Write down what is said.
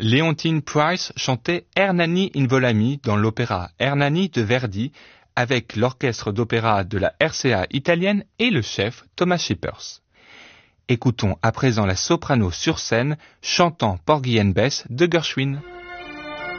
Leontine Price chantait Hernani in Volami dans l'opéra Hernani de Verdi avec l'orchestre d'opéra de la RCA italienne et le chef Thomas Shippers. Écoutons à présent la soprano sur scène chantant Porgy and Bess de Gershwin.